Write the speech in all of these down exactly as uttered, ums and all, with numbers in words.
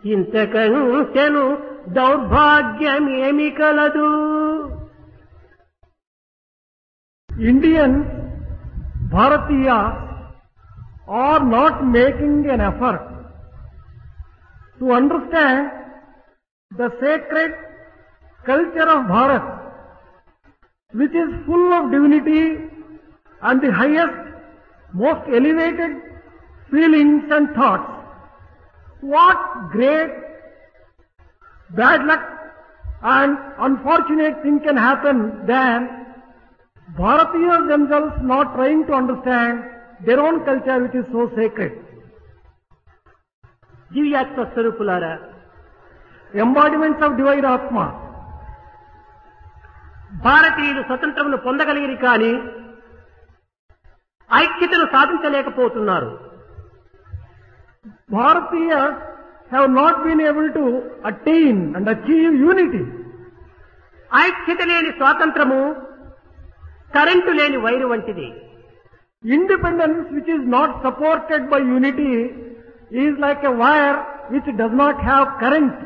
ఇంతకంచెను దౌర్భాగ్యమేమి కలదు. Indians, Bharatiya, are not making an effort to understand the sacred culture of Bharat, which is full of divinity and the highest, most elevated feelings and thoughts. What great bad luck and unfortunate thing can happen than Bharatiyas themselves not trying to understand their own culture which is so sacred. దివ్యాత్మ స్వరూపులారా, Embodiments of divine Atma. భారతీయులు స్వతంత్రమును పొందగలిగిరి కానీ ఐక్యతను సాధించలేకపోతున్నారు. Bharatiyas have not been able to attain and achieve unity. ఐక్యత లేని స్వాతంత్రము current లేని wire వంటిది. Independence which is not supported by unity is like a wire which does not have current.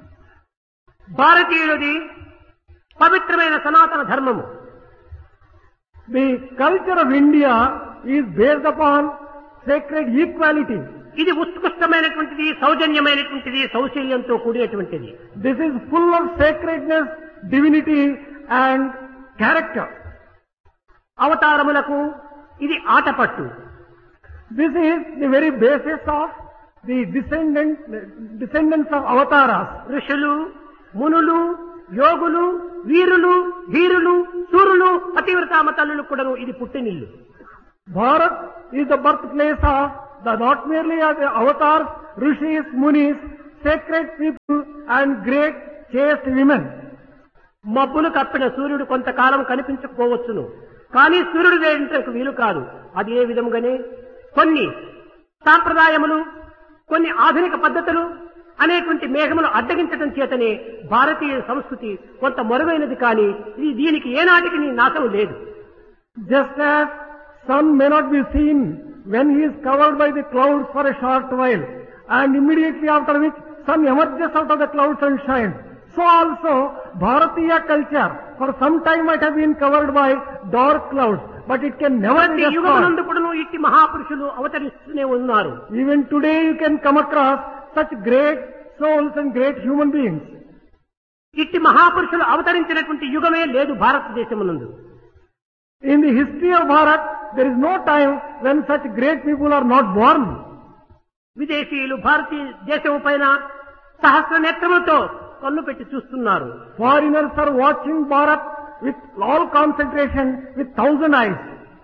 భారతీయులది పవిత్రమైన సనాతన ధర్మము. The culture of India is based upon sacred equality. ఇది ఉత్కృష్టమైనటువంటిది, సౌజన్యమైనటువంటిది, సౌశల్యంతో కూడినటువంటిది. This is full of sacredness, divinity and character. అవతారములకు ఇది Athapaththu. This is the very basis of the descendant, descendants of avatars. ఋషులు, మునులు, యోగులు, వీరులు, ధీరులు, సూరులు, పతివ్రతామ తల్లులు కూడాను ఇది పుట్టినిల్లు. Bharat is the birthplace of the not merely of the avatars, rishis, munis, sacred people and great chaste women. మబ్బులు కప్పిన సూర్యుడు కొంతకాలం కనిపించకపోవచ్చును, కానీ సూర్యుడు వేయటకు వీలు కాదు. అది ఏ విధంగానే కొన్ని సాంప్రదాయములు, కొన్ని ఆధునిక పద్ధతులు అనేటువంటి మేఘములు అడ్డగించడం చేతనే భారతీయ సంస్కృతి కొంత మరుగైనది, కానీ ఇది దీనికి ఏనాటికి నాశం లేదు. Just as sun may not be seen when he is covered by the clouds for a short while, and immediately after which sun emerges out of the clouds and shines, so also Bharatiya culture for some time might have been covered by dark clouds, but it can never be destroyed. యుగమునందు కూడాను ఇట్టి మహాపురుషులు అవతరిస్తూనే ఉన్నారు. Even today you can come across such great souls and great human beings. ఇట్టి మహాపురుషులు అవతరించినటువంటి యుగమే లేదు భారతదేశమునందు. In the history of Bharat, there is no time when such great people are not born. విదేశీయులు భారతీయ దేశం పైన సహస్ర నేత్రములతో కన్ను పెట్టి చూస్తున్నారు. Foreigners are watching Bharat with all concentration, with thousand eyes.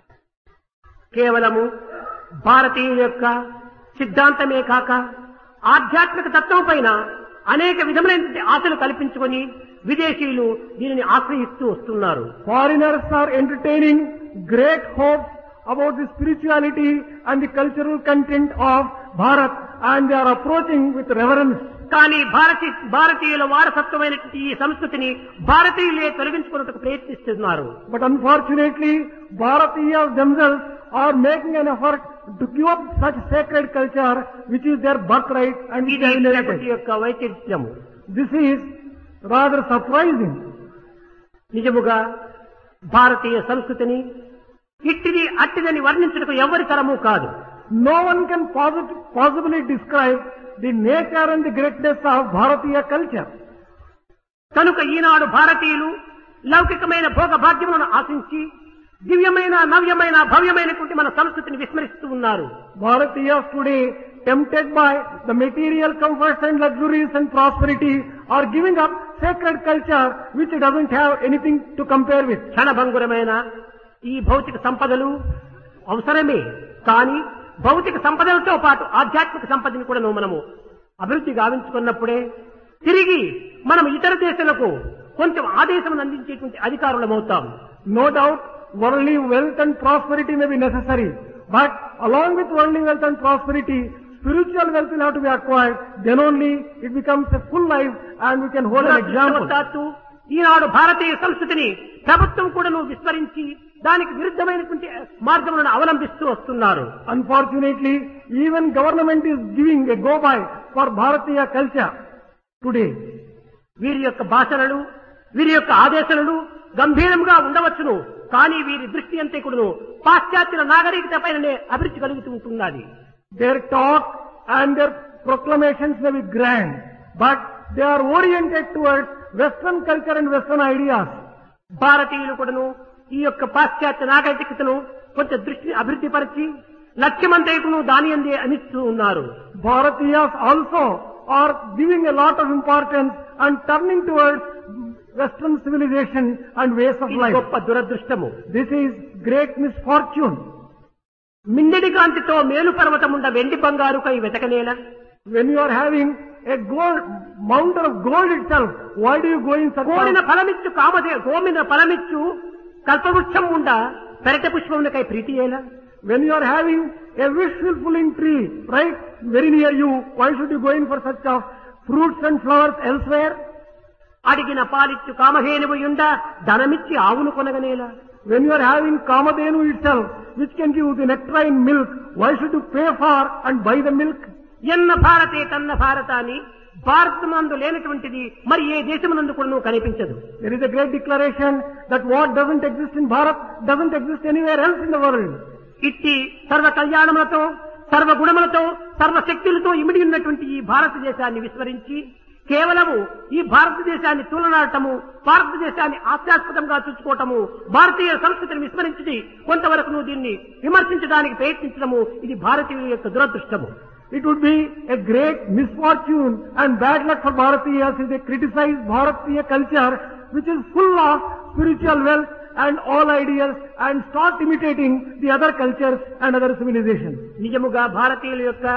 కేవలము భారతీయుల యొక్క సిద్ధాంతమే కాక ఆధ్యాత్మిక తత్వం పైన అనేక విధములైన ఆశలు కల్పించుకొని విదేశీయులు దీనిని ఆశ్రయిస్తూ వస్తున్నారు. Foreigners are entertaining great hopes about the spirituality and the cultural content of Bharat, and they are approaching with reverence. కానీ భారతీ భారతీయుల వారసత్వమైనటువంటి ఈ సంస్కృతిని భారతీయులే తొలగించుకున్నట్టుకు ప్రయత్నిస్తున్నారు. But unfortunately, Bharatiyas themselves are making an effort to give up such sacred culture which is their birthright and ఇది inherited. యొక్క వైచిత్ర్యము. This is rather surprising. నిజముగా భారతీయ సంస్కృతిని ఇట్టిది అట్టిదని వర్ణించుటకు ఎవరి తరము కాదు. No one can posit- possibly describe the nature and the greatness of Bharatiya culture. కనుక ఈనాడు భారతీయులు లౌకికమైన భోగ భాగ్యములను ఆశించి దివ్యమైన, నవ్యమైన, భవ్యమైనటువంటి మన సంస్కృతిని విస్మరిస్తూ ఉన్నారు. Bharatiyas today, tempted by the material comforts and luxuries and prosperity, are giving up sacred culture which doesn't have anything to compare with. క్షణభంగురమైన ఈ భౌతిక సంపదలు అవసరమే, కానీ భౌతిక సంపదలతో పాటు ఆధ్యాత్మిక సంపదని కూడా మనము అభివృద్ధి గావించుకున్నప్పుడే తిరిగి మనం ఇతర దేశాలకు కొంచెం ఆదేశం అందించేటువంటి అధికారులమవుతాం. No doubt, worldly wealth and prosperity may be necessary, but along with worldly wealth and prosperity, spiritual wealth will have to be acquired. Then only it becomes a full life and we can hold an example. ఈనాడు భారతీయ సంస్కృతిని ప్రభుత్వం కూడా విస్మరించి దానికి విరుద్ధమైనటువంటి మార్గములను అవలంబిస్తూ వస్తున్నారు. Unfortunately, even government is giving a go-by for Bharatiya culture today. వీరి యొక్క భాషలను వీరి యొక్క ఆదేశాలను గంభీరంగా ఉండవచ్చును, కానీ వీరి దృష్టి అంతే కూడాను పాశ్చాత్యుల నాగరికత పైననే అభివృద్ధి కలుగుతూ ఉంటున్నది. Their talk and their proclamations may be grand, but they are oriented towards Western culture and Western ideas. భారతీయులు కూడాను ఈ యొక్క పాశ్చాత్య నాగరికతను కొంచెం దృష్టిని అభివృద్ధి పరిచి లక్ష్యమంతైకును దాని అందే అనిస్తూ ఉన్నారు. Bharatiyas also are giving a lot of importance and turning towards Western civilization and ways of ఇది life. గొప్ప దురదృష్టము. This is great misfortune. మిన్నడి కాంతితో మేలు పర్వతముండ వెండి బంగారు కై వెతకనేల. When you are having a gold mountain of gold itself, why do you go in such కోరిన a... ఫలమిచ్చు కామదే గోమిన ఫలమిచ్చు కల్పవృక్షం ఉండ పెరట పుష్పమునకై ప్రీతియేలా. When you are having a wish fulfilling tree right very near you, why should you go in for such of fruits and flowers elsewhere? అడిగిన పాలిచ్చు కామహేనువు యుండ ధనమిచ్చి ఆవును కొనగనేలా. When you are having Kamadhenu itself, which can give the nectarine milk, why should you pay for and buy the milk? ఎన్న భారతే తన్న భారత అని భారతమందు లేనటువంటిది మరి ఏ దేశమునందు కూడా కనిపించదు. There is a great declaration that what doesn't exist in Bharat doesn't exist anywhere else in the world. ఇట్టి సర్వ కళ్యాణములతో సర్వ గుణములతో సర్వశక్తులతో ఇమిడి ఉన్నటువంటి ఈ భారతదేశాన్ని విస్మరించి కేవలము ఈ భారతదేశాన్ని తులనాడటము, భారతదేశాన్ని హాస్యాస్పదంగా చూసుకోవటము, భారతీయ సంస్కృతిని విస్మరించి కొంతవరకు దీన్ని విమర్శించడానికి ప్రయత్నించడము ఇది భారతీయుల యొక్క దురదృష్టము. It would be a great misfortune and bad luck for Bharatiyas if they criticize Bharatiya culture, which is full of spiritual wealth and all ideals, and start imitating the other cultures and other civilizations. నిజముగా భారతీయుల యొక్క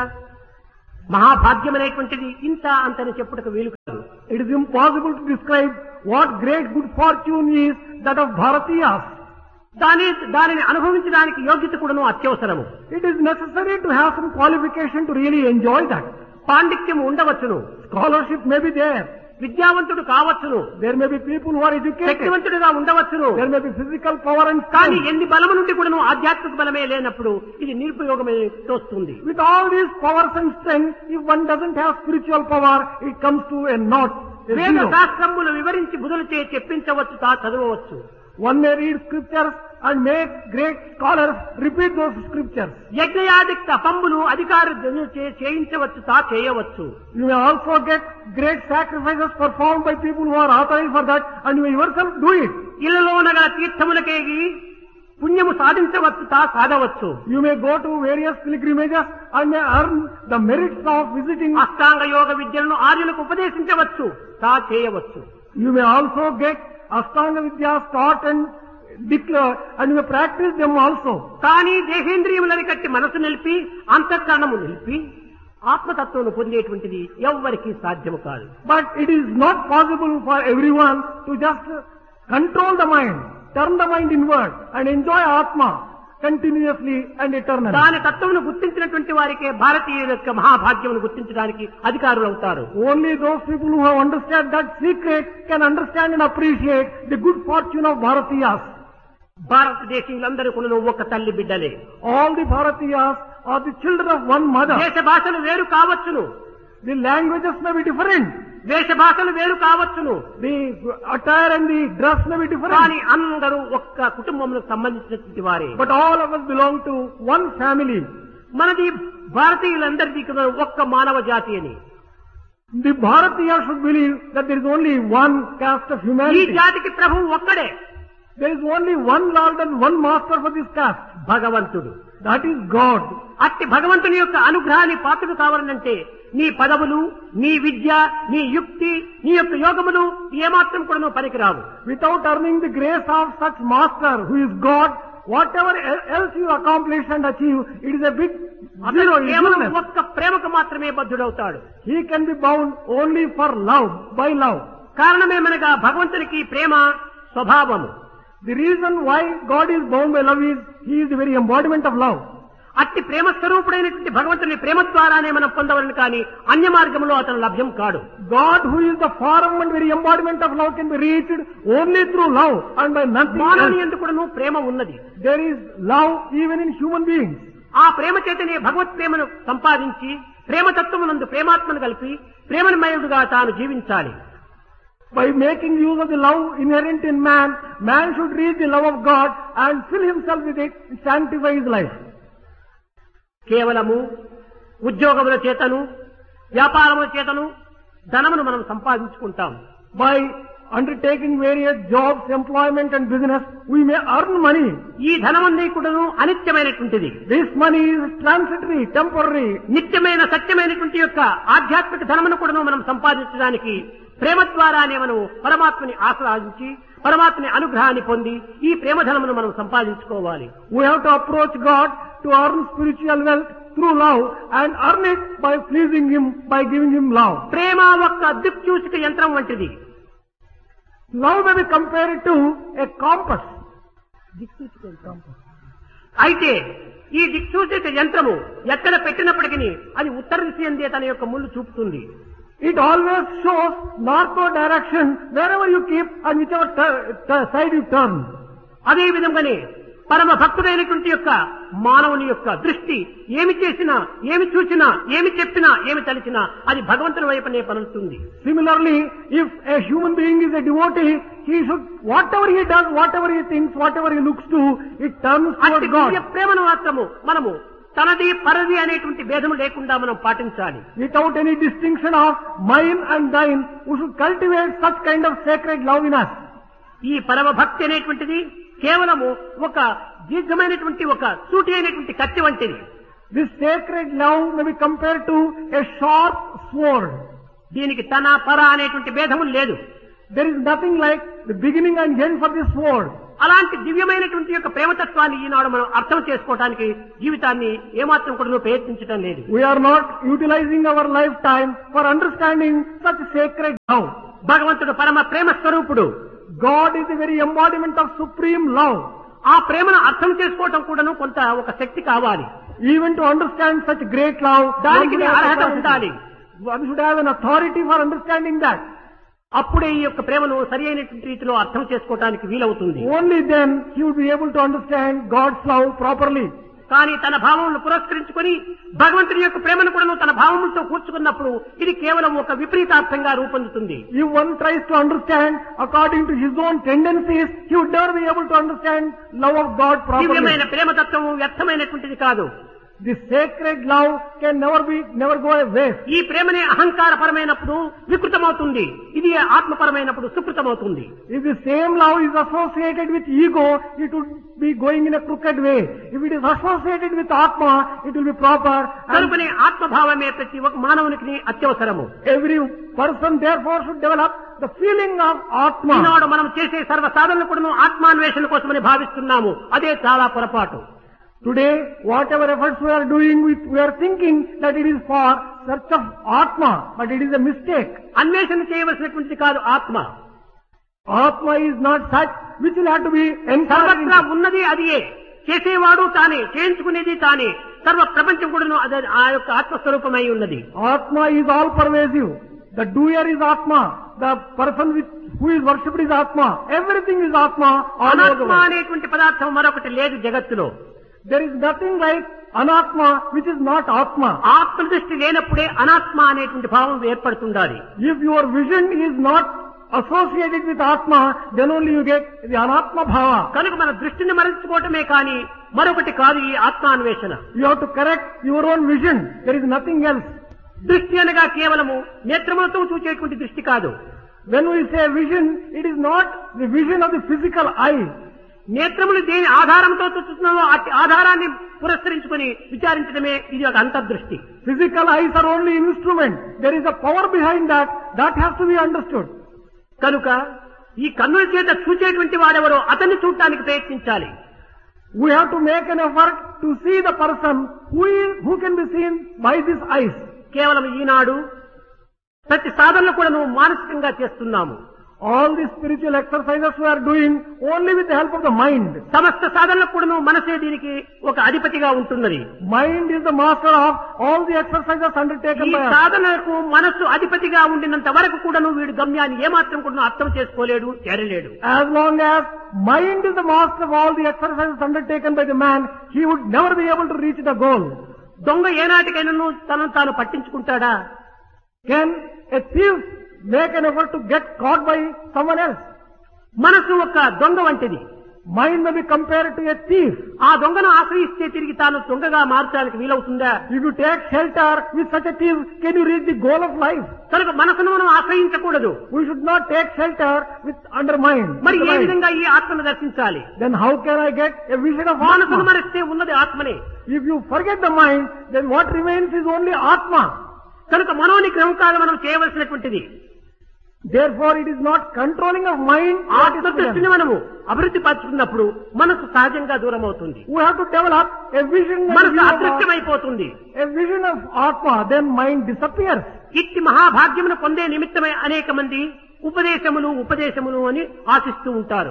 మహాభాగ్యమైనటువంటిది ఇంత అంతని చెప్పుటకు వీలు కాదు. It is impossible to describe what great good fortune is that of Bharatiyas. దాని దానిని అనుభవించడానికి యోగ్యత కూడాను అత్యవసరము. It is necessary to have some qualification to really enjoy that. పాండిత్యము ఉండవచ్చును, Scholarship may be there. విద్యావంతుడు కావచ్చును, There may be people who are educated. శక్తివంతుడిగా ఉండవచ్చును. There may be physical power and కానీ strength. ఎన్ని బలము నుండి కూడాను ఆధ్యాత్మిక బలమే లేనప్పుడు ఇది నిరుపయోగమే తోస్తుంది. With all these powers and strength, if one doesn't have spiritual power, it comes to a naught, a వేద zero. శాస్త్రములు వివరించి బుధులు చే చెప్పించవచ్చు, తా చదవవచ్చు. One may read scriptures and make great scholars repeat those scriptures. యజ్ఞయాది తపంబులు అధికారులు చే చేయించవచ్చు, తా చేయవచ్చు. You may also get great sacrifices performed by people who are authorized for that, and you may yourself do it. ఇళ్లలో నగల తీర్థములకేగి పుణ్యము సాధించవచ్చు, తా సాధవచ్చు. You may go to various pilgrimages and may earn the merits of visiting. అష్టాంగ యోగ విద్యలను ఆర్యులకు ఉపదేశించవచ్చు, తా చేయవచ్చు. You may also get Ashtanga Vidyas taught and declared, and you may practice them also. కానీ దేహేంద్రియములని కట్టి మనసు నిలిపి అంతఃకరణము నిలిపి ఆత్మతత్వము పొందేటువంటిది ఎవ్వరికీ సాధ్యము కాదు. But it is not possible for everyone to just control the mind, turn the mind inward and enjoy Atma continuously and eternally. దాని తత్వమును గుర్తించినటువంటి వారికే భారతీయుల యొక్క మహాభాగ్యమును గుర్తించడానికి అధికారులు అవుతారు. Only those people who have understood that secret can understand and appreciate the good fortune of Bharatiyas. భారతదేశీయులందరూ కూడా ఒక్క తల్లి బిడ్డలే. All the Bharatiyas are the children of one mother. దేశ భాషలు వేరు కావచ్చును, The languages may be different. వేష భాషలు వేరు కావచ్చును, The attire and the dress may be different. కానీ అందరూ ఒక్క కుటుంబములకు సంబంధించినటువంటి వారే. But all of us belong to one family. మనది భారతీయులందరిది కూడా ఒక్క మానవ జాతి అని. The Bharatiyas should believe that there is only one caste of ఈ humanity. జాతికి ప్రభువు ఒక్కడే, There is only one Lord and one Master for this caste. భగవంతుడు. That is God. అట్టి భగవంతుని యొక్క అనుగ్రహాన్ని పాత్రలు కావాలంటే నీ పదవులు, నీ విద్య, నీ యుక్తి, నీ యొక్క యోగములు ఏమాత్రం కూడా పనికిరావు. Without earning the grace of such Master who is God, whatever else you accomplish and achieve, it is a big అతను zero. It is కేవలం useless. ఒక్క ప్రేమకు మాత్రమే బద్ధుడవుతాడు. He can be bound only for love, by love. కారణమేమనగా భగవంతునికి ప్రేమ స్వభావము. The reason why God is bound by love is He is the very embodiment of love. అట్టి ప్రేమ స్వరూపుడైనటువంటి భగవంతుని ప్రేమ ద్వారానే మనం పొందవలని కానీ అన్య మార్గంలో అతను లభ్యం కాడు. God, who is the form and very embodiment of love, can be reached only through love and by nothing మానవుని else. యందు కూడాను ప్రేమ ఉన్నది. There is love even in human beings. ఆ ప్రేమ చేతనే భగవత్ ప్రేమను సంపాదించి ప్రేమతత్వమునందు ప్రేమాత్మను కలిపి ప్రేమమయుడుగా తాను జీవించాలి. By making use of the love inherent in man, man should reach the love of God and fill himself with it and sanctify his life. కేవలము ఉద్యోగముల చేతను వ్యాపారముల చేతను ధనమును మనం సంపాదించుకుంటాం. By undertaking various jobs, employment and business, we may earn money. ఈ ధనమన్నీ కూడాను అనిత్యమైనటువంటిది. This money is transitory, temporary. నిత్యమైన సత్యమైనటువంటి యొక్క ఆధ్యాత్మిక ధనమును కూడాను మనం సంపాదించడానికి ప్రేమ ద్వారానే మనం పరమాత్మని ఆశ్రయించి పరమాత్మని అనుగ్రహాన్ని పొంది ఈ ప్రేమ ధనమును మనం సంపాదించుకోవాలి. We have to approach God to earn spiritual wealth through love and earn it by pleasing Him, by giving Him love. ప్రేమ ఒక్క దిక్సూచిక యంత్రం వంటిది. Love may be compared to a compass. అయితే ఈ దిక్సూచిక యంత్రము ఎక్కడ పెట్టినప్పటికీ అది ఉత్తర దిశ యందే తన యొక్క ముళ్ళు చూపుతుంది. It always shows northward direction wherever you keep and whichever tur- tur- side you turn. అదే విధంగానే పరమ భక్తుడైనటువంటి యొక్క మానవుని యొక్క దృష్టి ఏమి చేసినా ఏమి చూసినా ఏమి చెప్పినా ఏమి తలిచినా అది భగవంతుని వైపునే పలుకుతుంది. Similarly, if a human being is a devotee, he should, whatever he does, whatever he thinks, whatever he looks to, it turns అట్టి towards God. దివ్య ప్రేమను మాత్రము మనము తనది పరది అనేటువంటి భేదము లేకుండా మనం పాటించాలి. Without any distinction of mine and thine, we should cultivate such kind of sacred love in us. ఈ పరమ భక్తి అనేటువంటిది కేవలము ఒక దీర్ఘమైనటువంటి ఒక సూటి అయినటువంటి కత్తి వంటిది. This sacred love may be compared to a sharp sword. దీనికి తన పర అనేటువంటి భేదము లేదు. There is nothing like the beginning and end for this sword. అలాంటి దివ్యమైనటువంటి యొక్క ప్రేమతత్వాన్ని ఈనాడు మనం అర్థం చేసుకోవడానికి జీవితాన్ని ఏమాత్రం కూడా ప్రయత్నించడం లేదు. We are not utilizing our lifetime for understanding such sacred love. భగవంతుడు పరమ ప్రేమ స్వరూపుడు. God is the very embodiment of supreme love. ఆ ప్రేమను అర్థం చేసుకోవటం కూడాను కొంత ఒక శక్తి కావాలి. Even to understand such great love, దానికి one should have అర్హత authority. ఉండాలి. One should have an authority for understanding that. అప్పుడే ఈ యొక్క ప్రేమను సరి అయినటువంటి రీతిలో అర్థం చేసుకోవడానికి వీలవుతుంది. Only then he would be able to understand God's love properly. కానీ తన భావములను పురస్కరించుకొని భగవంతుని యొక్క ప్రేమను కూడా తన భావములతో కూర్చుకున్నప్పుడు ఇది కేవలం ఒక విపరీతార్థంగా రూపొందుతుంది. If one tries to understand according to his own tendencies, he would never be able to understand love of God properly. దివ్యమైన ప్రేమతత్వము వ్యర్థమైనటువంటిది కాదు. This sacred love can never be, never go away. ఈ ప్రేమనే అహంకారపరమైనప్పుడు వికృతమవుతుంది, ఇది ఆత్మపరమైనప్పుడు సుకృతమవుతుంది. If the same love is associated with ego, it would be going in a crooked way. If it is associated with Atma, it will be proper. And కనుకనే ఆత్మభావమే ప్రతి ఒక్క మానవునికి అత్యవసరము. every person therefore should develop the feeling of Atma. ఈనాడు మనం చేసే సర్వ సాధనలు కూడా ఆత్మాన్వేషణ కోసమని భావిస్తున్నాము. అదే చాలా పొరపాటు. Today, whatever efforts we are doing, we, we are thinking that it is for search of Atma, but it is a mistake. అన్వేషణ చేయవలసినటువంటిది కాదు ఆత్మ. Atma is not such which will have to be encouraged. సర్వత్రా ఉన్నది అదియే, చేసేవాడు తానే, చేయించుకునేది తానే, సర్వ ప్రపంచం కూడా అదే ఆ యొక్క ఆత్మస్వరూపమై ఉన్నది. Atma is all pervasive. The doer is Atma. The person with, who is worshipped is Atma. Everything is Atma. All over the అనాత్మ world. అనేటువంటి పదార్థం మరొకటి లేదు జగత్తులో. There is nothing like Anatma which is not Atma. ఆత్మ దృష్టి లేనప్పుడే అనాత్మ అనేటువంటి భావం ఏర్పడుతుండాలి. If your vision is not associated with Atma, then only you get the Anatma Bhava. కనుక మన దృష్టిని మరల్చుకోవటమే కానీ మరొకటి కాదు ఈ ఆత్మాన్వేషణ. You have to correct your own vision. There is nothing else. దృష్టి అనగా కేవలము నేత్రములతో చూచేటువంటి దృష్టి కాదు. When we say vision, it is not the vision of the physical eye. నేత్రములు దేని ఆధారంతో చూస్తున్నామో అట్టి ఆధారాన్ని పురస్కరించుకొని విచారించడమే ఇది ఒక అంతర్దృష్టి. Physical eyes are only instrument. There is a power behind that. That has to be understood. కనుక ఈ కన్నుల చేత చూచేటువంటి వాడెవరో అతన్ని చూడటానికి ప్రయత్నించాలి. We have to make an effort to see the person who is, who can be seen by these eyes. కేవలం ఈనాడు ప్రతి సాధనలు కూడా నువ్వు మానసికంగా చేస్తున్నాము. All the spiritual exercises we are doing only with the help of the mind. సమస్త సాధనలకు కూడాను మనసే దీనికి ఒక అధిపతిగా ఉంటున్నది. Mind is the master of all the exercises undertaken ఈ by us. సాధనలకు మనస్సు అధిపతిగా ఉండినంత వరకు కూడాను వీడు గమ్యాన్ని ఏమాత్రం కూడా అర్థం చేసుకోలేడు, చేరలేడు. As long as mind is the master of all the exercises undertaken by the man, he would never be able to reach the goal. దొంగ ఏనాటికైనా తనను తాను పట్టించుకుంటాడా? Can a thief make an effort to get caught by someone else? మనసు ఒక దొంగ వంటిది. Mind may be compared to a thief. ఆ దొంగను ఆశ్రయిస్తే తిరిగి తాను దొంగగా మార్చడానికి వీలవుతుందా? If you take shelter with such a thief, can you reach the goal of life? కనుక మనసును మనం ఆశ్రయించకూడదు. We should not take shelter with under mind. మరి with ఏ mind. విధంగా ఈ ఆత్మను దర్శించాలి? Then how can I get a vision of మనసును Atma? మరిస్తే ఉన్నది ఆత్మనే. If you forget the mind, then what remains is only Atma. కనుక మనోనిగ్రహం కాదు మనం చేయవలసినటువంటిది. Therefore, it is not controlling of mind. what is to be ఆత్మదృష్టిని done. మనము అభివృద్ధి పరుచుకున్నప్పుడు మనసు సహజంగా దూరం అవుతుంది. We have to develop a vision, and మనసు view of అదృశ్యమైపోతుంది. a vision of Atma. Then mind disappears. ఇట్టి మహాభాగ్యమును పొందే నిమిత్తమై అనేక మంది ఉపదేశములు ఉపదేశములు అని ఆశిస్తూ ఉంటారు.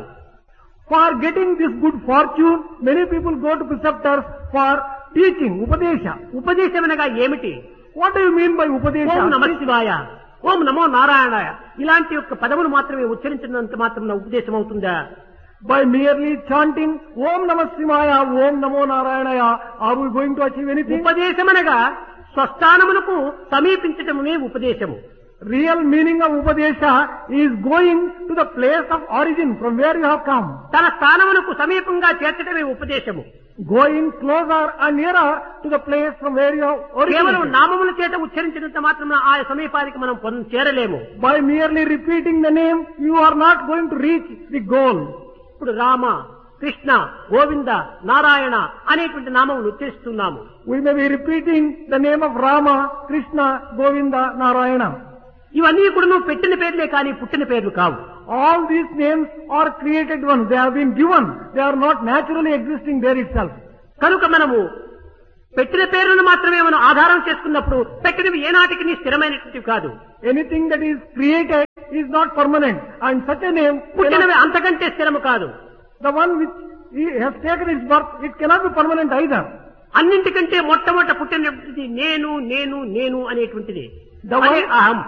For getting this good fortune, many people go to preceptors for teaching, Upadesha. ఉపదేశమనగా ఏమిటి? What do you mean by Upadesha? ఓం నమ శివాయ, ఓం నమో నారాయణాయ ఇలాంటి యొక్క పదములు మాత్రమే ఉచ్చరించినంత మాత్రం ఉపదేశం అవుతుందా? By merely chanting Om Namah Shivaya, Om Namo Narayanaya, are we going to achieve anything? ఉపదేశమనగా స్వస్థానములకు సమీపించటమే ఉపదేశము. Real meaning of Upadesha is going to the place of origin, from where you have come. తన స్థానమునకు సమీపంగా చేర్చటమే ఉపదేశము. Going closer and nearer to the place from where you have కేవలం originated. నామముల చేత ఉచ్చరించినంత మాత్రం ఆ సమీపానికి మనం పొంద చేరలేము. By merely repeating the name, you are not going to reach the goal. ఇప్పుడు రామ, కృష్ణ, గోవింద, నారాయణ అనేటువంటి నామములు ఉచ్చరిస్తున్నాము. We may be repeating the name of Rama, Krishna, Govinda, Narayana. ఇవన్నీ కూడా నువ్వు పెట్టిన పేర్లే కానీ పుట్టిన పేర్లు కావు. All these names are created ones. They have been given. They are not naturally existing there itself. కనుక మనము పెట్టిన పేర్లను మాత్రమే మనం ఆధారం చేసుకున్నప్పుడు పెట్టినవి ఏనాటికి నీ స్థిరమైనటువంటివి కాదు. Anything that is created is not permanent. And such a name, పుట్టినవి cannot, అంతకంటే స్థిరము కాదు. the one which he has taken its birth, it cannot be permanent either. అన్నింటికంటే మొట్టమొదట పుట్టినటువంటిది నేను నేను నేను అనేటువంటిది. The అదే one- అహం.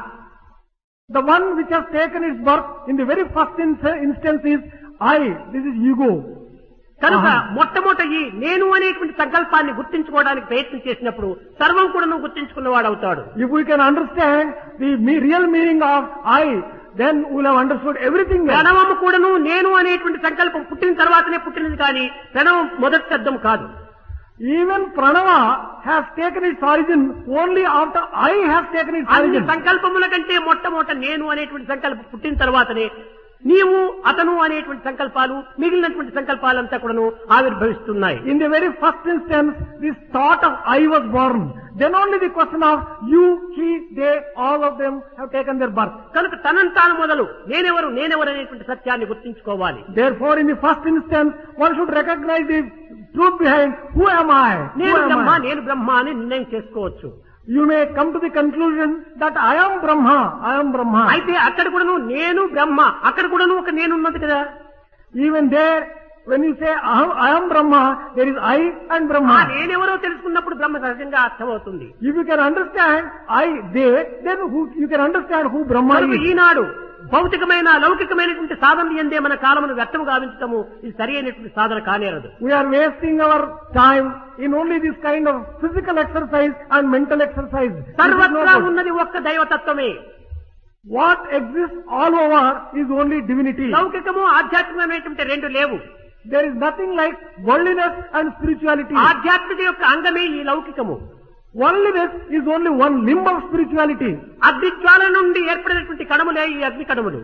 The one which has taken its birth in the very first in- instance is I. This is ego. కనుక అహం. మొట్టమొదట ఈ నేను అనేటువంటి సంకల్పాన్ని గుర్తించుకోవడానికి ప్రయత్నం చేసినప్పుడు సర్వం కూడా నువ్వు గుర్తించుకున్నవాడు అవుతాడు. If we can understand the me- real meaning of I, then we will have understood everything else. ప్రణవము కూడాను నేను అనేటువంటి సంకల్పం పుట్టిన తర్వాతనే పుట్టినది కానీ ప్రణవం మొదటి శబ్దం కాదు. Even Pranava has taken its origin only after I has taken its అన్ని origin. సంకల్పముల కంటే మొట్టమొదట నేను అనేటువంటి సంకల్పం పుట్టిన తర్వాతనే నీవు అతను అనేటువంటి సంకల్పాలు మిగిలినటువంటి సంకల్పాలంతా కూడాను ఆవిర్భవిస్తున్నాయి. In the very first instance, this thought of I was born. Then only the question of you, he, they, all of them have taken their birth. కనుక తనను తాను మొదలు నేనెవరు నేనెవరు అనేటువంటి సత్యాన్ని గుర్తించుకోవాలి. Therefore, in the first instance, one should recognize the truth behind who am I? Who నేను am Brahma I? నేను బ్రహ్మ అని నిర్ణయం చేసుకోవచ్చు. You may come to the conclusion that I am Brahma, I am Brahma. అయితే అక్కడ కూడాను నేను బ్రహ్మ అక్కడ కూడాను ఒక నేను ఉన్నది కదా. Even there, when you say I am, I am Brahma, there is I and ఆ Brahma. నేనెవరో తెలుసుకున్నప్పుడు బ్రహ్మ సహజంగా అర్థమవుతుంది. If you can understand I, they, then who, you can understand who Brahma కనుక is. ఈనాడు భౌతికమైన లౌకికమైనటువంటి సాధనలు ఎందే మన కాలమును వ్యర్థము గావించటము ఇది సరి అయినటువంటి సాధన కానేరదు. We are wasting our time in only this kind of physical exercise and mental exercise. This is సర్వత్రా not good. ఉన్నది ఒక్క దైవతత్వమే. What exists all over is only divinity. లౌకికము ఆధ్యాత్మికమైనటువంటి రెండు లేవు. There is nothing like worldliness and spirituality. ఆధ్యాత్మిక యొక్క అంగమే ఈ లౌకికము. Worldliness is only one limb of spirituality. అగ్నిజ్వాల నుండి ఏర్పడినటువంటి కణములే ఈ అగ్ని కణములు.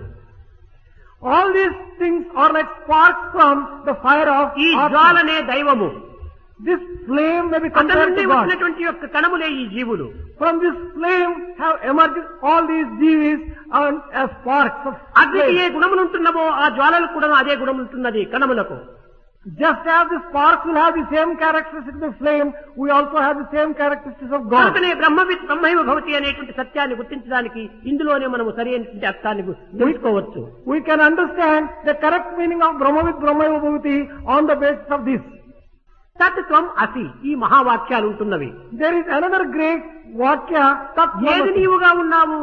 All these things are like sparks from the fire of ఈ Atma. జ్వాలనే దైవము. This flame may be అతని compared నుండి to God. వచ్చినటువంటి యొక్క కణములే ఈ జీవులు. From this flame have emerged all these jivis and as sparks of అగ్నికి ఏ flame. గుణములు ఉంటున్నామో ఆ జ్వాలలకు కూడా అదే గుణం ఉంటున్నది కణములకు. Just as the sparks will have the same characteristics of flame, we also have the same characteristics of God. కనుకనే బ్రహ్మవిత్ బ్రహ్మైవ భవతి అనేటువంటి సత్యాన్ని గుర్తించడానికి ఇందులోనే మనము సరైనటువంటి అర్థాన్ని తెలుసుకోవచ్చు. We can understand the correct meaning of Brahmavid Brahmaiva Bhavati on the basis of this. తత్వం అసి ఈ మహావాక్యాలు ఉంటున్నవి. There is another great vakya, Tat ఏది Tvamasi. నీవుగా ఉన్నావు?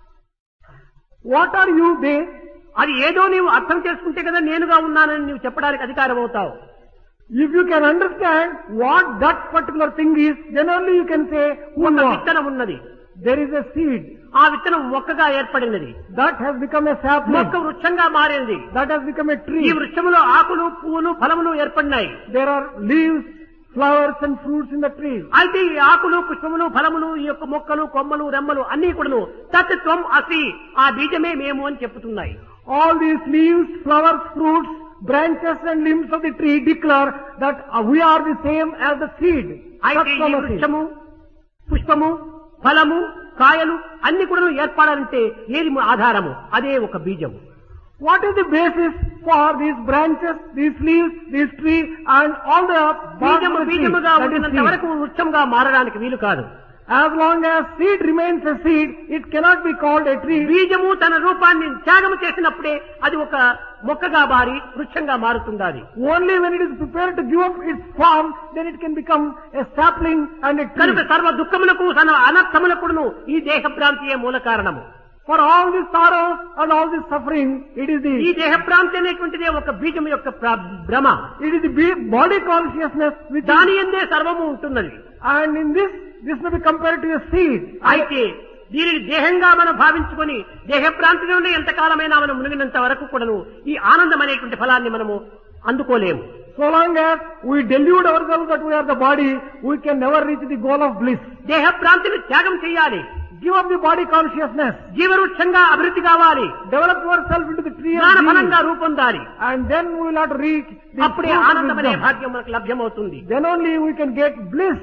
What are you there? అది ఏదో నీవు అర్థం చేసుకుంటే కదా నేనుగా ఉన్నానని నీవు చెప్పడానికి అధికారం అవుతావు. If you can understand what that particular thing is, then only you can say who ఒక you are. విత్తనం ఉన్నది. There is a seed ఆ విత్తనం మొక్కగా ఏర్పడినది. that has become a sapling, మొక్క వృక్షంగా మారింది. that has become a ఈ tree. వృక్షములో ఆకులు, పువ్వులు, ఫలములు ఏర్పడినాయి. There are leaves, flowers and fruits in the tree. అయితే ఈ ఆకులు, పుష్పములు, ఫలములు, ఈ యొక్క మొక్కలు, కొమ్మలు, రెమ్మలు అన్ని కూడాను తత్వం అసి ఆ బీజమే మేము అని చెప్పుతున్నాయి. All these leaves, flowers, fruits, branches and limbs of the tree declare that uh, we are the same as the seed. అయితే ఈ Tatvamasi. వృక్షము, పుష్పము, ఫలము, కాయలు అన్ని కూడా ఏర్పడాలంటే ఏది ఆధారము? అదే ఒక బీజము. What is the basis for these branches, these leaves, this tree and all the bark బీజము of the tree? బీజముగా That is ఉండినంత seed. వరకు వృక్షంగా మారడానికి వీలు కాదు. As long as seed remains a seed, it cannot be called a tree. బీజము తన రూపాన్ని త్యాగము చేసినప్పుడే అది ఒక మొక్కగా మారి వృక్షంగా మారుతుంది. Only when it is prepared to give up its form, then it can become a sapling and a కనుక tree. సర్వ దుఃఖములకు సర్వ అనర్థములకును ఈ దేహ భ్రాంతియే మూల కారణము. For all this sorrow and all this suffering, it is ఈ the దేహ భ్రాంతి అనేటువంటిదే ఒక బీజం యొక్క ప్ర- భ్రమ. it is the be- body consciousness which is, దాని ఎందే సర్వము ఉంటున్నది. and in this this may be compared to a seed. అయితే దీనిని దేహంగా మనం భావించుకొని దేహ భ్రాంతిలోనే ఎంతకాలమైనా మనం మునిగినంత వరకు కూడాను ఈ ఆనందం అనేటువంటి ఫలాన్ని మనము అందుకోలేము. So long as we delude ourselves that we are the body, we can never reach the goal of bliss. దేహ భ్రాంతిని త్యాగం చేయాలి. Give up the body consciousness. జీవవృక్షంగా అభివృద్ధి కావాలి. Develop yourself into the tree of జ్ఞాన being. ఫలంగా రూపొందాలి. And then we will have to reach the అప్పుడే fruit of ఆనందం అనే wisdom. భాగ్యం మనకు లభ్యమవుతుంది. Then only we can get bliss.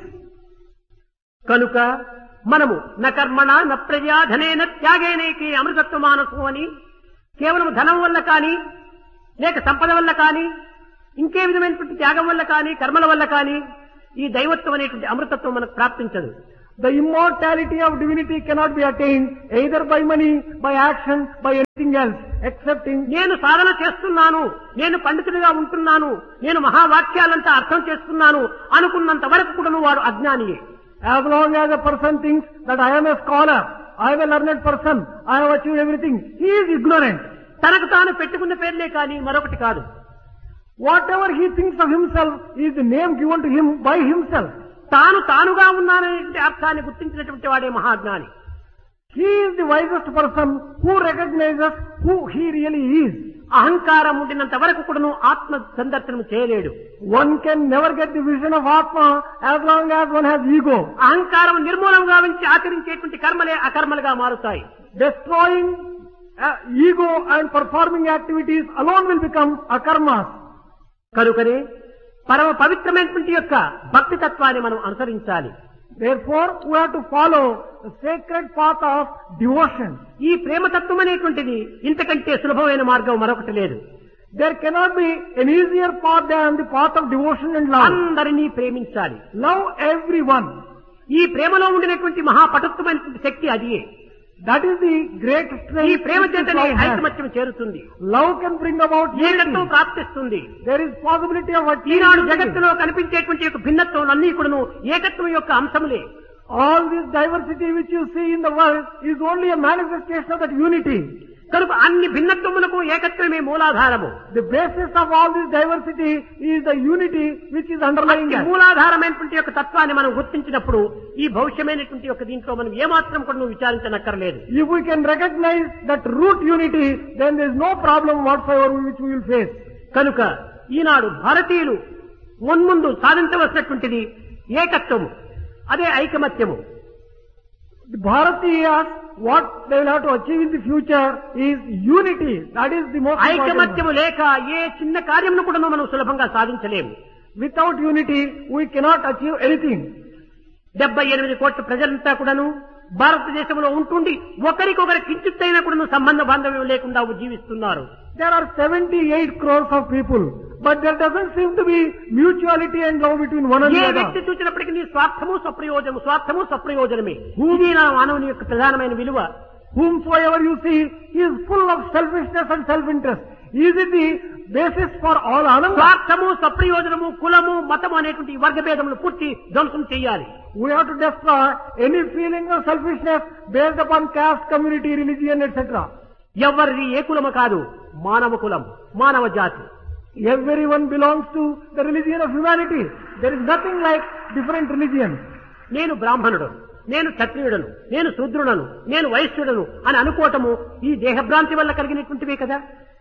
కనుక మనము న కర్మణ న ప్రజా ధనేన త్యాగేనేకి అమృతత్వ మానసు అని కేవలం ధనం వల్ల కానీ లేక సంపద వల్ల కానీ ఇంకే విధమైనటువంటి త్యాగం వల్ల కానీ కర్మల వల్ల కానీ ఈ దైవత్వం అనేటువంటి అమృతత్వం మనకు ప్రాప్తించదు. The immortality of divinity cannot be attained either by money, by action, by anything else, excepting నేను సాధన చేస్తున్నాను, నేను పండితుడిగా ఉంటున్నాను, నేను మహావాక్యాలంతా అర్థం చేస్తున్నాను అనుకున్నంత వరకు కూడా వాడు అజ్ఞానియే. as long as a person thinks that I am a scholar, I am a learned person, I have achieved everything, he is ignorant. తనకు తాను పెట్టుకున్న పేర్లే కానీ మరొకటి కాదు. Whatever he thinks of himself is the name given to him by himself. తాను తానుగా ఉన్నాననే అర్థాన్ని గుర్తించినటువంటి వాడే మహాజ్ఞాని. He is the wisest person who recognizes who he really is. అహంకారం ఉండినంత వరకు కూడాను ఆత్మ సందర్శనం చేయలేడు. One can never get the vision of Atma as long as one has ego. అహంకారం నిర్మూలం గావించి ఆచరించేటువంటి కర్మలే అకర్మలుగా మారుతాయి. Destroying uh, ego and performing activities alone will become akarmas. కనుకనే పరమ పవిత్రమైనటువంటి యొక్క భక్తి తత్వాన్ని మనం అనుసరించాలి. Therefore, we have to follow the sacred path of devotion. ఈ ప్రేమతత్వం అనేటువంటిది ఇంతకంటే సులభమైన మార్గం మరొకటి లేదు. There cannot be an easier path than the path of devotion and love. అందరినీ ప్రేమించాలి. Love everyone. ఈ ప్రేమలో ఉండినటువంటి మహాపటుత్వమైనటువంటి శక్తి అదియే. That is the great ఈ strength ప్రేమ which చేతనే love has. ఐకమత్యం చేరుతుంది. Love can bring about ఏకత్వం unity. ప్రాప్తిస్తుంది. There is possibility of Eenadu achieving unity. జగత్తులో కనిపించేటువంటి యొక్క భిన్నత్వం అన్ని కూడాను ఏకత్వం యొక్క అంశములే. All this diversity which you see in the world is only a manifestation of that unity. కనుక అన్ని భిన్నత్వములకు ఏకత్వమే మూలాధారము. The basis of all this diversity is the unity which is underlying అట్టి that. మూలాధారమైనటువంటి యొక్క తత్వాన్ని మనం గుర్తించినప్పుడు ఈ భవిష్యమైనటువంటి యొక్క దీంట్లో మనం ఏమాత్రం కూడా నువ్వు విచారించనక్కర్లేదు. If we can recognize that root unity, then there is no problem whatsoever which we will face. కనుక ఈనాడు భారతీయులు మున్ముందు సాధించవలసినటువంటిది ఏకత్వము, అదే ఐకమత్యము. The Bharatiyas, what they will have to achieve in the future is unity. That is the most important. ఐకమత్యము లేక ఏ చిన్న కార్యమును కూడా మనం సులభంగా సాధించలేము. Without unity, we cannot achieve anything. డెబ్బై ఎనిమిది కోట్ల ప్రజలంతా కూడాను భారతదేశంలో ఉంటుండి ఒకరికొకరి కించిత్తైనా కూడా సంబంధ బాంధవ్యం లేకుండా జీవిస్తున్నారు. There are seventy-eight crores of people but there doesn't seem to be mutuality and love between one and A the other. వ్యక్తి చూసినప్పటికీ నీ స్వార్థము స్వప్రయోజనము స్వార్థము స్వప్రయోజనమే. ఇది నా మానవుని యొక్క ప్రధానమైన విలువ. Whomsoever you see, he is full of selfishness and self-interest. Is it the basis for all ananda? స్వార్థము స్వప్రయోజనము కులము మతము అనేటువంటి ఈ వర్గభేదములు పూర్తి ధ్వంసం చేయాలి. We have to destroy any feeling of selfishness based upon caste, community, religion, et cetera. ఎవరిది ఏ కులము కాదు, మానవ కులం, మానవ జాతి. Everyone belongs to the religion of humanity. There is nothing like different religions. నేను బ్రాహ్మణుడు, నేను క్షత్రియుడను, నేను శూద్రుడను, నేను వైశ్యుడను అని అనుకోవటము ఈ దేహభ్రాంతి వల్ల కలిగినటువంటివే కదా.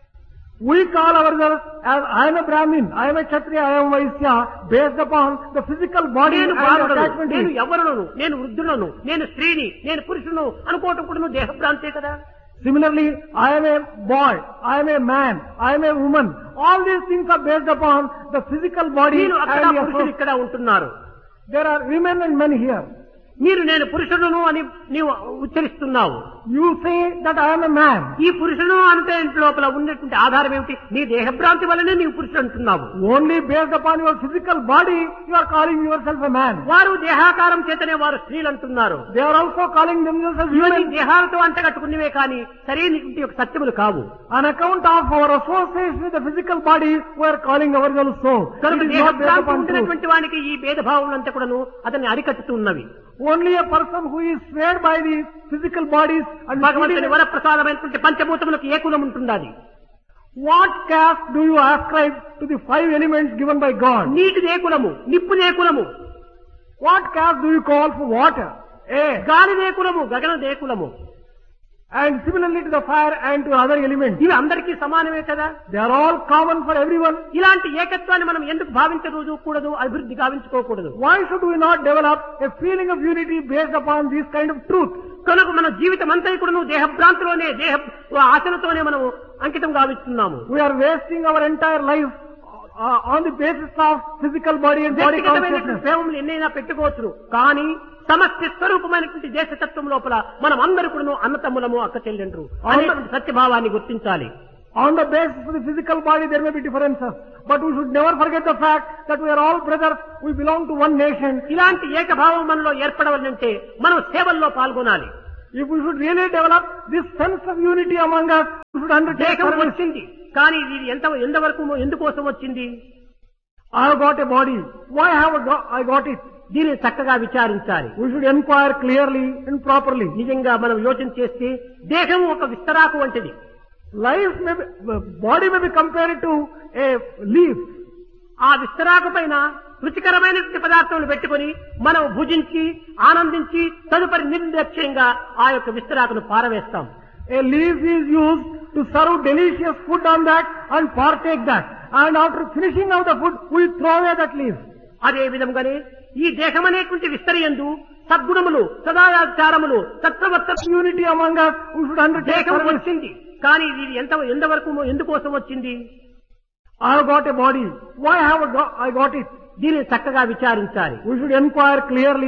We call ourselves as I am a Brahmin, I am a Kshatriya, I am a Vaishya, based upon the physical body నేను and బాలుడను, attachment. నేను యవ్వనులను, నేను వృద్ధులను, నేను స్త్రీని, నేను పురుషును అనుకోవటం కూడా నువ్వు దేహభ్రాంతే కదా. Similarly, I am a boy, I am a man, I am a woman. All these things are based upon the physical body నేను and అక్కడ the పురుషులు association. ఇక్కడ ఉంటున్నారు. There are women and men here. మీరు నేను పురుషుడును అని నీవు ఉచ్చరిస్తున్నావు. You say that I am a man. ఈ పురుషుడు అంటే ఇంటి లోపల ఉన్నటువంటి ఆధారం ఏమిటి? నీ దేహభ్రాంతి వల్లనే నీవు పురుషుడు అంటున్నావు. Only based upon your physical body, you are calling yourself a man. వారు దేహాకారం చేతనే వారు స్త్రీలు అంటున్నారు. They are also calling themselves as ఇవన్నీ women. దేహాలతో అంటగట్టుకున్నవే కానీ సరైనటువంటి ఒక సత్యములు కావు. On account of our association with the physical body, we are calling ourselves so. కనుక It is not based దేహభ్రాంతి upon truth. ఉంటున్నటువంటి వానికి ఈ భేదభావములంతా కూడాను అతన్ని అరికట్టుతున్నవి. Only a person who is swayed by the physical bodies and భగవంతుని వరప్రసాదమైనటువంటి పంచభూతములకు ఏ కులం ఉంటున్నది? what caste do you ascribe to the five elements given by God? నీటిదే కులము, నిప్పుదే కులము, What caste do you call for water? Air. గాలిదే కులము, గగనదే కులము. And similarly to the fire and to other elements. ఇవి అందరికీ సమానమే కదా. They are all common for everyone. ఇలాంటి ఏకత్వాన్ని మనం ఎందుకు భావించకూడదు, అభివృద్ధి గావించుకోకూడదు? Why should we not develop a feeling of unity based upon this kind of truth? కనుక మన జీవితం అంతా కూడా నువ్వు దేహభ్రాంతిలోనే దేహ ఆశలతోనే మనం అంకితం గావిస్తున్నాము. We are wasting our entire life uh, on the basis of physical body and body వ్యక్తిగతమైనటువంటి consciousness. ప్రేమలు ఎన్నైనా పెట్టుకోవచ్చు, కానీ సమస్య స్వరూపమైనటువంటి దేశతత్వం లోపల మనం అందరూ కూడా అన్నతమ్ములము, అక్క చెల్లెండ్రు అనేటువంటి సత్యభావాన్ని గుర్తించాలి. On the basis of the physical body, there may be differences, but we should never forget the fact that we are all brothers, we belong to one nation. ఇలాంటి ఏకభావం మనలో ఏర్పడవాలంటే మనం సేవల్లో పాల్గొనాలి. If we should really develop this sense of unity among us, we should undertake దేహం service. వచ్చింది, కానీ ఇది ఎంత ఎంతవరకు ఎందుకోసం వచ్చింది? I have got a body. Why have I got, I got it? దీనిని చక్కగా విచారించాలి. We should inquire clearly and properly. నిజంగా మనం యోచన చేస్తే దేహం ఒక విస్తరాకు వంటిది. Life may be, body may be compared to a leaf. ఆ విస్తరాకు పైన రుచికరమైనటువంటి పదార్థములు పెట్టుకుని మనం భుజించి ఆనందించి తదుపరి నిర్లక్ష్యంగా ఆ యొక్క విస్తరాకును పారవేస్తాం. A leaf is used to serve delicious food on that and partake that. And after finishing of the food, we throw away that leaf. అదే విధంగానే ఈ దేహం అనేటువంటి విస్తరియందు సద్గుణములు, సదాచారములు, సత్ప్రవర్తన Unity among us, we should undertake దేహం service. వచ్చింది, కానీ ఇది ఎంత ఎంతవరకు ఎందుకోసం వచ్చింది? I have got a body. Why have I got, I got it? దీనిని చక్కగా విచారించాలి. We should inquire clearly